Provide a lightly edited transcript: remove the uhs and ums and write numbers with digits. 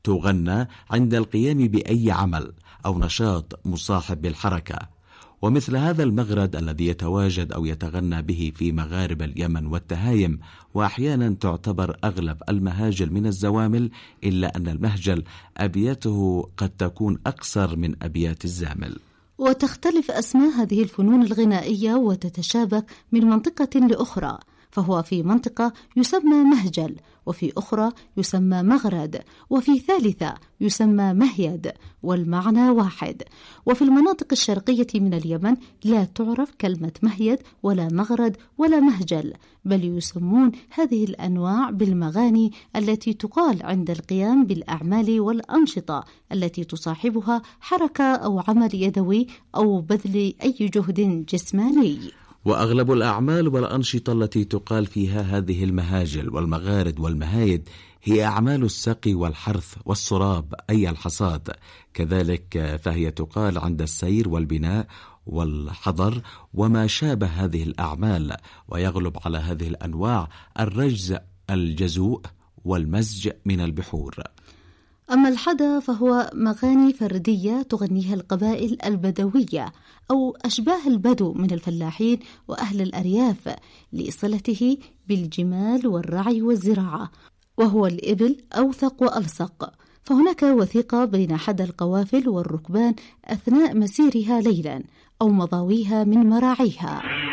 تغنى عند القيام بأي عمل أو نشاط مصاحب بالحركة. ومثل هذا المغرد الذي يتواجد أو يتغنى به في مغارب اليمن والتهايم، وأحيانا تعتبر أغلب المهاجل من الزوامل، إلا أن المهجل أبياته قد تكون أقصر من أبيات الزامل. وتختلف أسماء هذه الفنون الغنائية وتتشابك من منطقة لأخرى، فهو في منطقة يسمى مهجل، وفي أخرى يسمى مغرد، وفي ثالثة يسمى مهيد، والمعنى واحد. وفي المناطق الشرقية من اليمن لا تعرف كلمة مهيد ولا مغرد ولا مهجل، بل يسمون هذه الأنواع بالمغاني التي تقال عند القيام بالأعمال والأنشطة التي تصاحبها حركة أو عمل يدوي أو بذل أي جهد جسماني. وأغلب الأعمال والأنشطة التي تقال فيها هذه المهاجل والمغارد والمهايد هي أعمال السقي والحرث والصراب أي الحصاد، كذلك فهي تقال عند السير والبناء والحضر وما شابه هذه الأعمال. ويغلب على هذه الأنواع الرجز الجزوء والمزج من البحور. أما الحدا فهو مغاني فردية تغنيها القبائل البدوية أو أشباه البدو من الفلاحين وأهل الأرياف لصلته بالجمال والرعي والزراعة، وهو الإبل أوثق وألصق، فهناك وثيقة بين حدا القوافل والركبان أثناء مسيرها ليلا أو مضاويها من مراعيها.